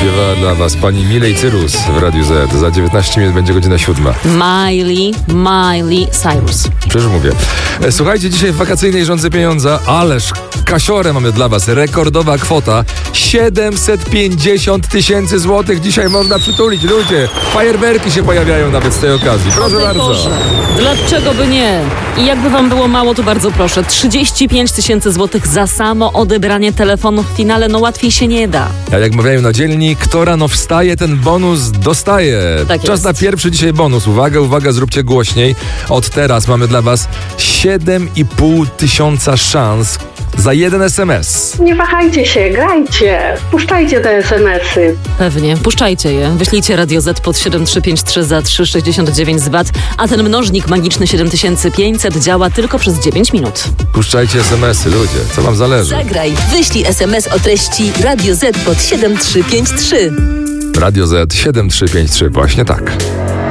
Śpiewała dla was pani Miley Cyrus w Radiu Z. Za 19 minut będzie godzina 7. Miley Cyrus. Przecież mówię. Słuchajcie, dzisiaj w wakacyjnej rządze pieniądza, ależ kasiorę mamy dla was. Rekordowa kwota 750 000 złotych. Dzisiaj można przytulić. Ludzie, fajerwerki się pojawiają nawet z tej okazji. Proszę bardzo. Boże, dlaczego by nie? I jakby wam było mało, to bardzo proszę. 35 000 złotych za samo odebranie telefonu w finale. No łatwiej się nie da. A jak mawiają na dzielni, kto rano wstaje, ten bonus dostaje. Tak Czas jest. na pierwszy dzisiaj bonus. Uwaga, zróbcie głośniej. Od teraz mamy dla was 7,5 tysiąca szans za jeden SMS. Nie wahajcie się, grajcie, puszczajcie te SMS-y. Pewnie. Puszczajcie je. Wyślijcie Radio Z pod 7353 za 3,69 z VAT, a ten mnożnik magiczny 7500 działa tylko przez 9 minut. Puszczajcie SMS-y, ludzie. Co wam zależy? Zagraj. Wyślij SMS o treści Radio Z pod 7353. Radio Z 7353. Właśnie tak.